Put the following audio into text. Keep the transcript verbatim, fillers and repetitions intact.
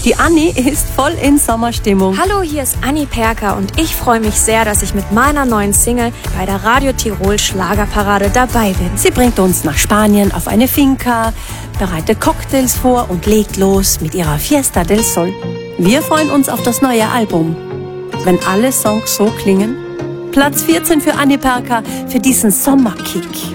Die Anni ist voll in Sommerstimmung. Hallo, hier ist Anni Perker und ich freue mich sehr, dass ich mit meiner neuen Single bei der Radio Tirol Schlagerparade dabei bin. Sie bringt uns nach Spanien auf eine Finca, bereitet Cocktails vor und legt los mit ihrer Fiesta del Sol. Wir freuen uns auf das neue Album. Wenn alle Songs so klingen. Platz vierzehn für Anni Perker für diesen Sommerkick.